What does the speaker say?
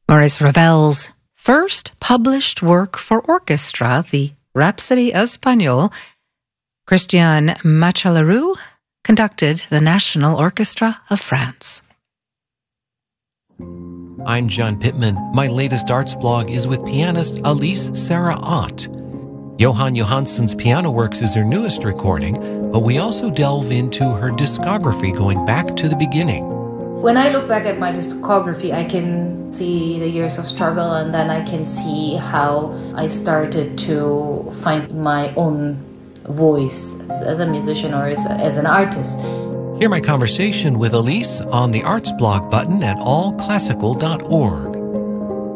Maurice Ravel's first published work for orchestra, the Rhapsody Espagnole, Christian Machelleroux conducted the National Orchestra of France. I'm John Pittman. My latest arts blog is with pianist Elise Sarah Ott. Johan Johansson's Piano Works is her newest recording, but we also delve into her discography going back to the beginning. When I look back at my discography, I can see the years of struggle, and then I can see how I started to find my own voice as a musician or as an artist. Hear my conversation with Elise on the Arts blog button at allclassical.org.